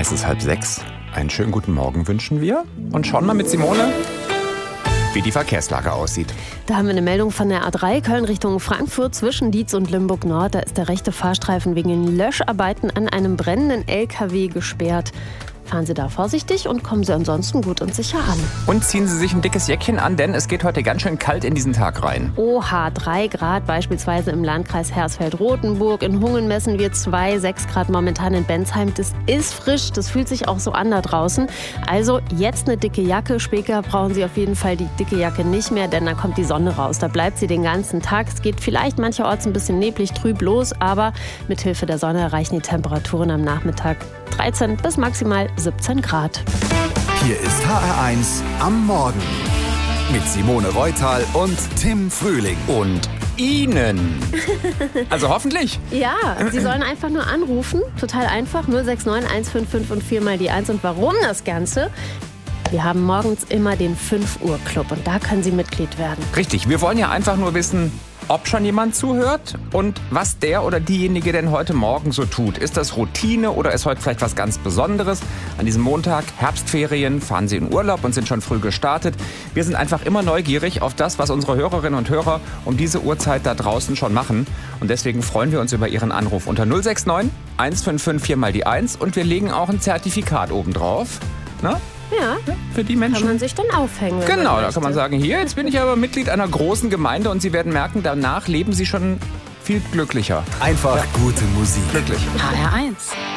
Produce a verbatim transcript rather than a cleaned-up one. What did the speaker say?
Es ist halb sechs. Einen schönen guten Morgen wünschen wir und schauen mal mit Simone, wie die Verkehrslage aussieht. Da haben wir eine Meldung von der A drei Köln Richtung Frankfurt zwischen Dietz und Limburg Nord. Da ist der rechte Fahrstreifen wegen Löscharbeiten an einem brennenden L K W gesperrt. Fahren Sie da vorsichtig und kommen Sie ansonsten gut und sicher an. Und ziehen Sie sich ein dickes Jäckchen an, denn es geht heute ganz schön kalt in diesen Tag rein. Oha, drei Grad beispielsweise im Landkreis Hersfeld-Rotenburg. In Hungen messen wir zwei, sechs Grad momentan in Bensheim. Das ist frisch, das fühlt sich auch so an da draußen. Also jetzt eine dicke Jacke. Später brauchen Sie auf jeden Fall die dicke Jacke nicht mehr, denn dann kommt die Sonne raus. Da bleibt sie den ganzen Tag. Es geht vielleicht mancherorts ein bisschen neblig, trüb los, aber mit Hilfe der Sonne erreichen die Temperaturen am Nachmittag dreizehn bis maximal siebzehn Grad. Hier ist H R eins am Morgen mit Simone Reutal und Tim Frühling. Und Ihnen. Also hoffentlich. Ja, Sie sollen einfach nur anrufen. Total einfach. null sechs neun eins fünf fünf und viermal die eins. Und warum das Ganze? Wir haben morgens immer den fünf Uhr Club und da können Sie Mitglied werden. Richtig, wir wollen ja einfach nur wissen, ob schon jemand zuhört und was der oder diejenige denn heute Morgen so tut. Ist das Routine oder ist heute vielleicht was ganz Besonderes? An diesem Montag, Herbstferien, fahren Sie in Urlaub und sind schon früh gestartet. Wir sind einfach immer neugierig auf das, was unsere Hörerinnen und Hörer um diese Uhrzeit da draußen schon machen. Und deswegen freuen wir uns über Ihren Anruf unter null sechs neun eins fünf fünf vier mal die eins und wir legen auch ein Zertifikat oben drauf. Na? Ja, für die Menschen. Kann man sich dann aufhängen. Wenn Genau, man da kann man sagen, hier, jetzt bin ich aber Mitglied einer großen Gemeinde und Sie werden merken, danach leben Sie schon viel glücklicher. Einfach gute Musik. Glücklich. H R eins.